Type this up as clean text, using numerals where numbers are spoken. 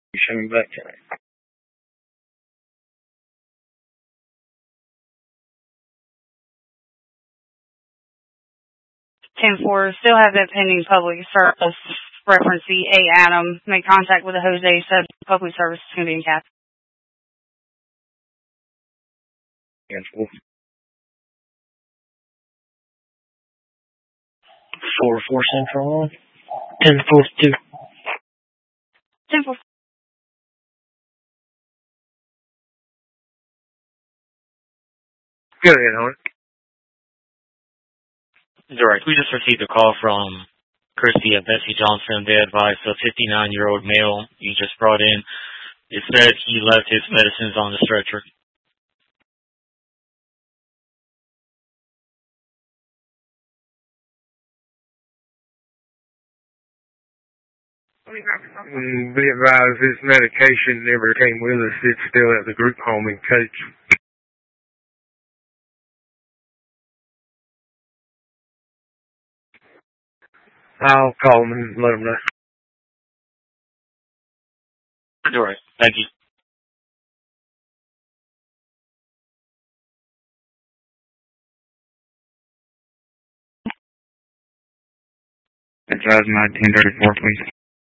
You show me back tonight. 10-4, still have that pending public service. Reference the A. Adam. Make contact with the Jose said public service is going to be in cap. 10-4. 4-4 Central 1. 10-4 2. 10-4. Go ahead, Hunter. Direct. We just received a call from Christy at Bessie Johnson. They advised a 59-year-old male you just brought in. It said he left his medicines on the stretcher. Be advised, his medication never came with us. It's still at the group home in Coach. I'll call him and let him know. All right. Thank you. Advise my 1034, please.